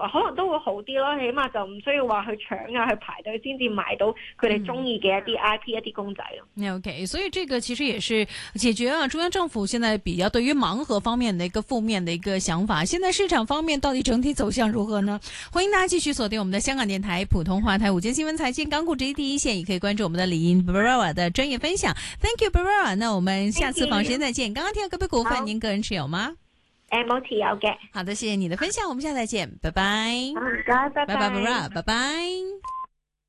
可能都會好啲咯，起碼就唔需要話去搶啊，去排隊先至買到佢哋中意嘅一啲 IP 一啲公仔咯。 OK， 所以這個其實也是解決了中央政府現在比較對於盲盒方面的一個負面的一個想法。現在市場方面到底整體走向如何呢？歡迎大家繼續鎖定我們的香港電台普通話台午間新聞財經港股第一線，也可以關注我們的李英 Barbara 的專業分享。Thank you Barbara， 那我們下次訪時間再見。剛剛聽到個別股份，您個人持有嗎？ 冇持有嘅。 好的，謝謝你的分享，我們下次再見，拜拜。 好，唔該，拜拜。 拜拜 Barbara，拜拜。